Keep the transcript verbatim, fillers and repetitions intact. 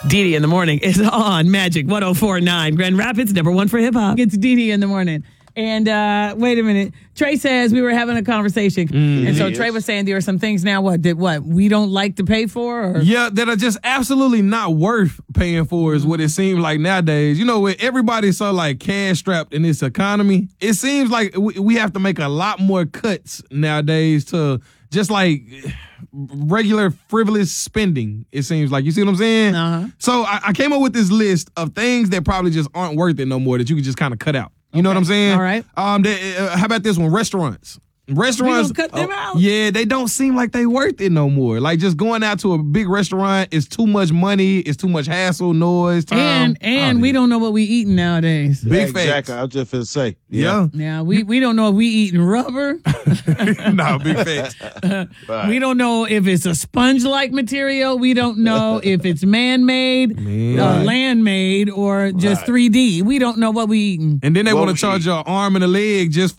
Dee Dee in the morning is on Magic one oh four point nine. Grand Rapids, number one for hip hop. It's Dee Dee in the morning. And uh, wait a minute. Trey says we were having a conversation. Mm, and so yes. Trey was saying there are some things now what that what we don't like to pay for? Or? Yeah, that are just absolutely not worth paying for is what it seems like nowadays. You know, with everybody's so like cash strapped in this economy, it seems like we, we have to make a lot more cuts nowadays to just like regular frivolous spending, it seems like. You see what I'm saying? Uh-huh. So I, I came up with this list of things that probably just aren't worth it no more that you can just kind of cut out. You okay. know what I'm saying? All right. Um, they, uh, how about this one? Restaurants. Restaurants, we gonna cut them uh, out? Yeah, they don't seem like they worth it no more. Like just going out to a big restaurant is too much money, it's too much hassle, noise, time. And and oh, we yeah. don't know what we eating nowadays. Big yeah, facts. Exactly. I was just finna say. Yeah. Yeah, we, we don't know if we eating rubber. No, big facts. Right. We don't know if it's a sponge-like material. We don't know if it's man-made, Man. uh, Right. land-made, or just Right. three D. We don't know what we eating. And then they What want we to charge eat. your arm and a leg just